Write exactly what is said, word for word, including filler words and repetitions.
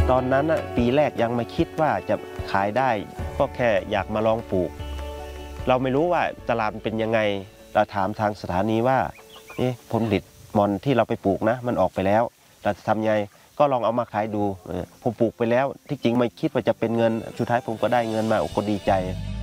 ตอนนั้นปีแรกยังไม่คิดว่าจะขายได้ก็แค่อยากมาลองปลูกเราไม่รู้ว่าตลาดเป็นยังไงเราถามทางสถานีว่าเอ๊ะผลผลิตมอนที่เราไปปลูกนะมันออกไปแล้วเราจะทำไงก็ลองเอามาขายดูผมปลูกไปแล้วที่จริงไม่คิดว่าจะเป็นเงินสุดท้ายผมก็ได้เงินมาก็ดีใจ